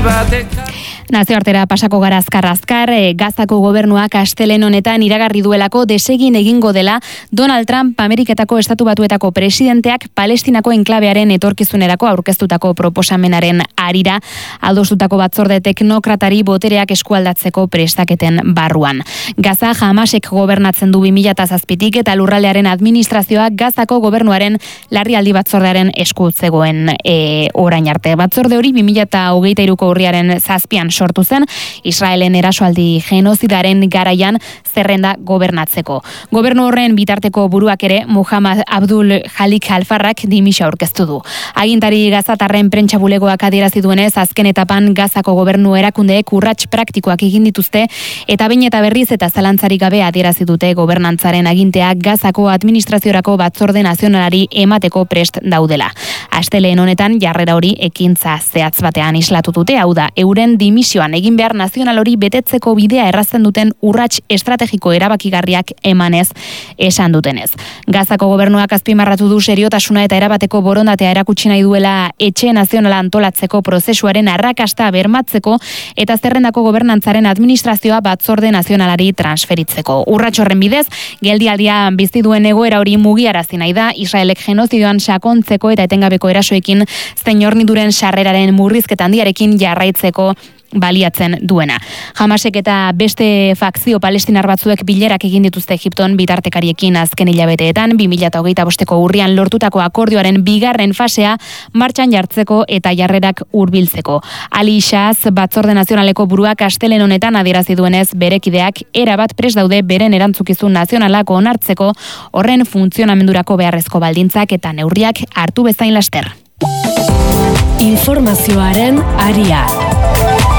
Nazioartera pasako gara azkar, Gazako gobernuak astelehen honetan iragarri duelako desegin egingo dela Donald Trump Ameriketako Estatu Batuetako presidenteak Palestinako enklabearen etorkizunerako aurkeztutako proposamenaren harira adostutako batzorde teknokratari botereak eskualdatzeko prestaketen barruan. Gaza Hamasek gobernatzen du 2007tik eta lurraldearen administrazioa Gazako gobernuaren larrialdi batzordearen esku zegoen orain arte. Batzorde hori 2023ko urriaren 7 sortu zen, Israelen erasoaldi genozidaren garaian zerrenda gobernatzeko. Gobernu horren bitarteko buruak ere Muhammad Abdul Halik Alfarrak dimisa aurkeztu du. Agintari gazatarren prentsa bulegoak adierazi duenez, azken etapan Gazako gobernu erakundeek urrats praktikoak egin dituzte eta behin eta berriz eta zalantzarik gabe adierazi dute gobernantzaren agintea Gazako administraziorako batzorde nazionalari emateko prest daudela. Astelehen honetan jarrera hori ekintza zehatz batean islatu dute, hau da, euren dimisioan egin behar nazional hori betetzeko bidea errazten duten urrats estrategiko erabakigarriak emanez esan dutenez. Gazako gobernuak azpimarratu du seriotasuna eta erabateko borondatea erakutsi nahi duela etxe nazionala antolatzeko prozesuaren arrakasta bermatzeko eta zerrendako gobernantzaren administrazioa batzorde nazionalari transferitzeko. Urrats horren bidez, geldialdia bizi duen egoera hori mugiarazi nahi da, Israelek genozidioan sakontzeko eta etengabeko erasoekin zein horniduren sarreraren murrizketa handiarekin jarraitzeko baliatzen duena. Hamasek eta beste fakzio palestinar batzuek bilerak egin dituzte Egipton bitartekariekin azken hilabeteetan, 2025ko urrian lortutako akordioaren bigarren fasea martxan jartzeko eta jarrerak hurbiltzeko. Ali Shaz, batzorde nazionaleko buruak astelehen honetan adierazi duenez berekideak erabat prest daude beren erantzukizun nazionalak onartzeko, horren funtzionamendurako beharrezko baldintzak eta neurriak hartu bezain laster. Informazioaren aria.